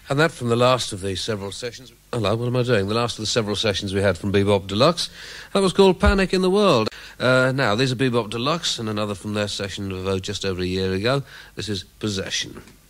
And that from the last of the several sessions... Hello, what am I doing? The last of the several sessions we had from Bebop Deluxe. That was called Panic in the World. Now, these are Bebop Deluxe and another from their session of just over a year ago. This is Possession.